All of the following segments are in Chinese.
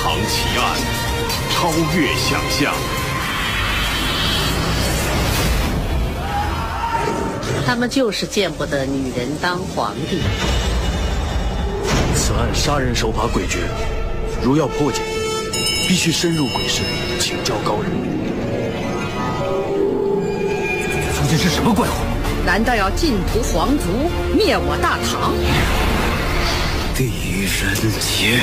唐奇案，超越想象。 他们就是见不得女人当皇帝。 此案杀人手法诡谲，如要破解，必须深入鬼市，请教高人。 究竟是什么怪物？ 难道要尽屠皇族，灭我大唐？ 狄仁杰。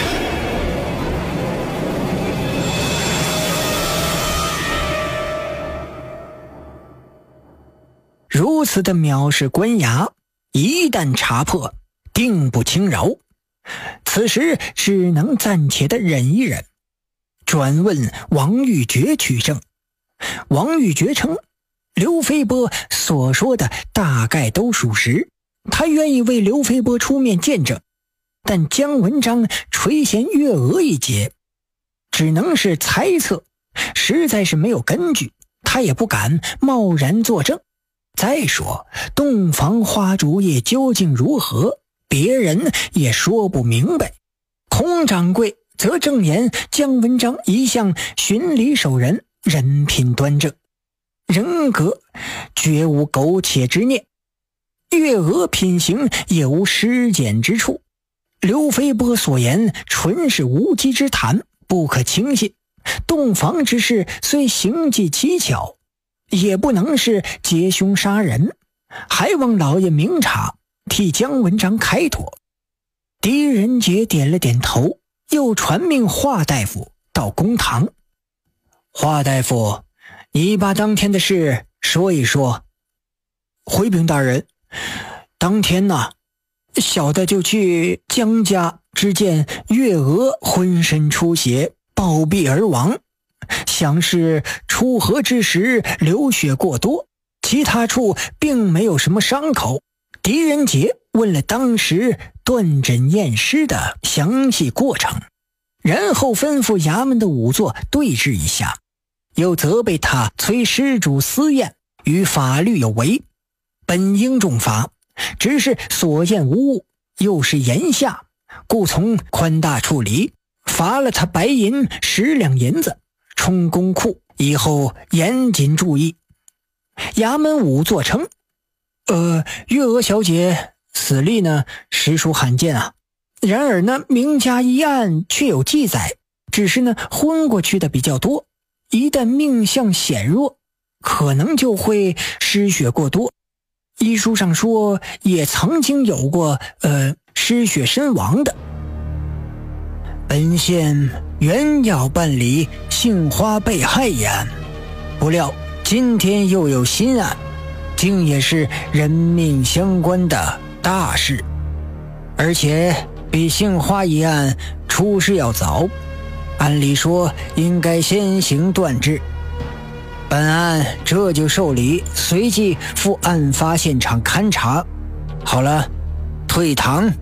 如此的藐视官衙，一旦查破，定不轻饶。此时只能暂且的忍一忍，转问王玉珏取证。王玉珏称，刘飞波所说的大概都属实，他愿意为刘飞波出面见证，但姜文章垂涎月娥一节，只能是猜测，实在是没有根据，他也不敢贸然作证。再说洞房花烛夜究竟如何，别人也说不明白。孔掌柜则证言姜文章一向循礼守人，人品端正，人格绝无苟且之念，月娥品行也无失检之处。刘飞波所言纯是无稽之谈，不可轻信。洞房之事虽行迹蹊跷，也不能是劫凶杀人，还望老爷明察，替姜文章开脱。狄仁杰点了点头，又传命华大夫到公堂。华大夫，你把当天的事说一说。回禀大人，当天呢，小的就去姜家，只见月娥浑身出血，暴毙而亡。想是出河之时流血过多，其他处并没有什么伤口。狄仁杰问了当时断诊验尸的详细过程，然后吩咐衙门的仵作对峙一下，又责备他催施主私怨，与法律有违，本应重罚，只是所见无误，又是炎夏，故从宽大处理，罚了他白银10两银子，充公库，以后严谨注意。衙门仵作称，月娥小姐死例呢实属罕见啊，然而呢名家一案却有记载，只是呢昏过去的比较多，一旦命相显弱，可能就会失血过多。医书上说也曾经有过失血身亡的。本县原要办理杏花被害一案，不料今天又有新案，竟也是人命相关的大事，而且比杏花一案出事要早，按理说应该先行断治。本案这就受理，随即赴案发现场勘查。好了，退堂。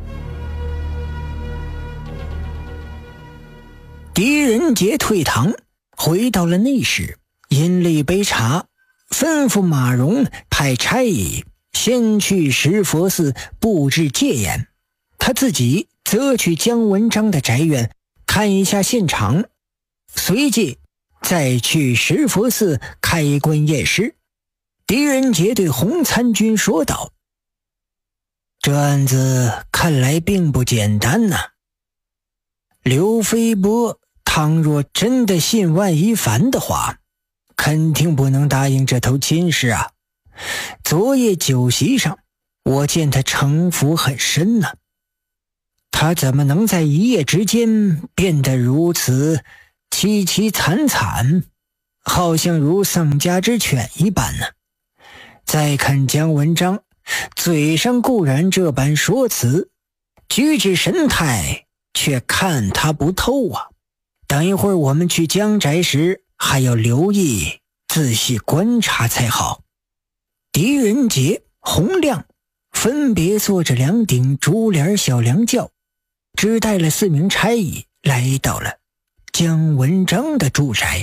狄仁杰退堂，回到了内室，饮了一杯茶，吩咐马荣派差役先去石佛寺布置戒严，他自己则去姜文章的宅院看一下现场，随即再去石佛寺开棺验尸。狄仁杰对洪参军说道：这案子看来并不简单呐。刘飞波倘若真的信万一凡的话，肯定不能答应这头亲事啊。昨夜酒席上，我见他城府很深呢，他怎么能在一夜之间变得如此凄凄惨惨，好像如丧家之犬一般呢？再看姜文章，嘴上固然这般说辞，举止神态却看他不透啊。等一会儿我们去姜宅时，还要留意仔细观察才好。狄仁杰、洪亮分别坐着2顶竹帘小凉轿，只带了4名差役来到了姜文章的住宅。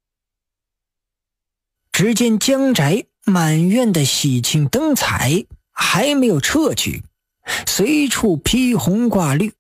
只见姜宅满院的喜庆灯彩还没有撤去，随处披红挂绿，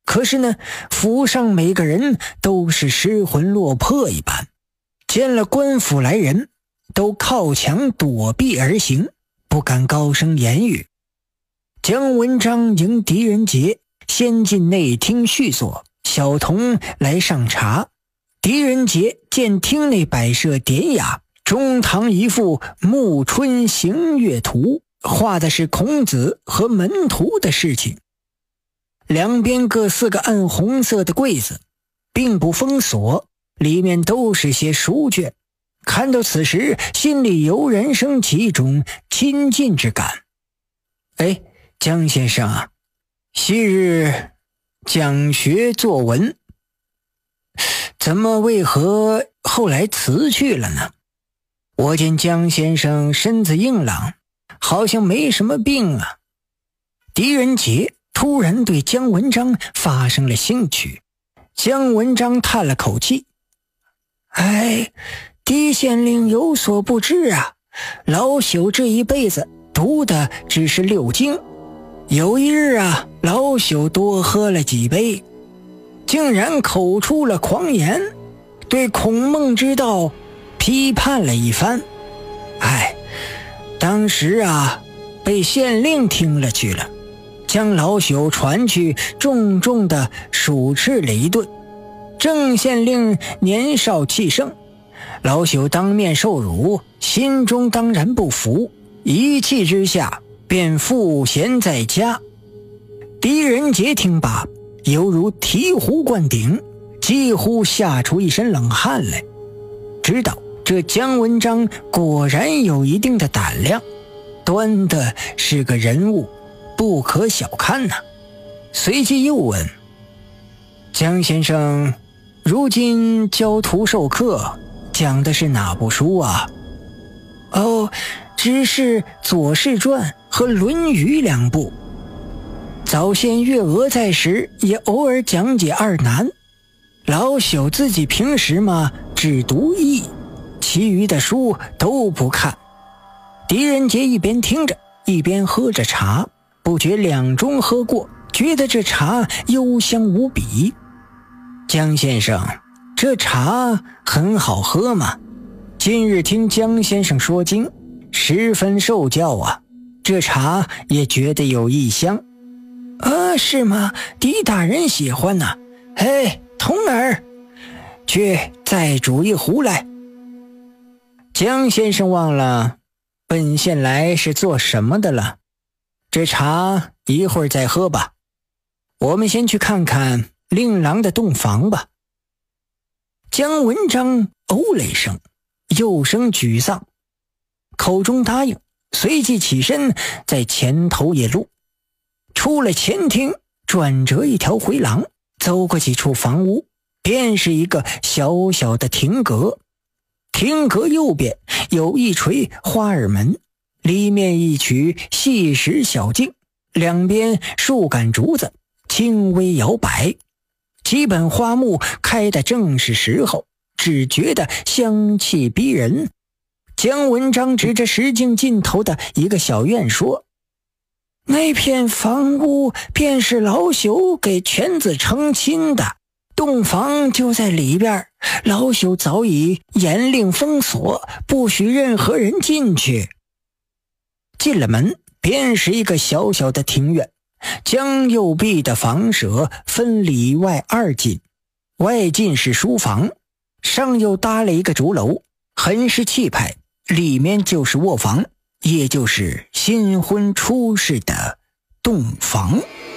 可是呢，府上每个人都是失魂落魄一般，见了官府来人，都靠墙躲避而行，不敢高声言语。姜文章迎狄仁杰先进内厅叙所，小童来上茶。狄仁杰见厅内摆设典雅，中堂一幅暮春行月图，画的是孔子和门徒的事情。两边各4个暗红色的柜子，并不封锁，里面都是些书卷。看到此时，心里油然升起一种亲近之感。哎，姜先生啊，昔日讲学作文，怎么为何后来辞去了呢？我见姜先生身子硬朗，好像没什么病啊。狄仁杰突然对姜文章发生了兴趣。姜文章叹了口气，哎，狄县令有所不知啊，老朽这一辈子读的只是6经。有一日啊，老朽多喝了几杯，竟然口出了狂言，对孔孟之道批判了一番。哎，当时啊，被县令听了去了，将老朽传去，重重的数斥了一顿。郑县令年少气盛，老朽当面受辱，心中当然不服，一气之下便赋闲在家。狄仁杰听罢，犹如醍醐灌顶，几乎吓出一身冷汗来，知道这姜文章果然有一定的胆量，端的是个人物，不可小看呐。随即又问：姜先生如今教徒授课，讲的是哪部书啊？哦，只是《左氏传》和《论语》2部。早先月娥在时，也偶尔讲解二南。老朽自己平时嘛，只读易，其余的书都不看。狄仁杰一边听着，一边喝着茶，不觉2盅喝过，觉得这茶幽香无比。姜先生，这茶很好喝嘛？今日听姜先生说经，十分受教啊，这茶也觉得有异香。是吗？狄大人喜欢呐。哎，童儿，去再煮一壶来。姜先生忘了本县来是做什么的了，这茶一会儿再喝吧。我们先去看看令郎的洞房吧。姜文章哦了一声，又生沮丧，口中答应，随即起身在前头野路。出了前厅，转折一条回廊，走过几处房屋，便是一个小小的亭阁。亭阁右边有一垂花耳门，里面一曲细石小径，两边数杆竹子轻微摇摆，几本花木开得正是时候，只觉得香气逼人。姜文章指着石径尽头的一个小院说：那片房屋便是老朽给犬子成亲的，洞房就在里边，老朽早已严令封锁，不许任何人进去。进了门，便是一个小小的庭院，将右壁的房舍分里外2进，外进是书房，上又搭了一个竹楼，很是气派，里面就是卧房，也就是新婚出世的洞房。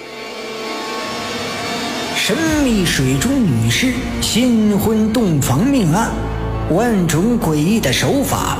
神秘水中女尸新婚洞房命案，万种诡异的手法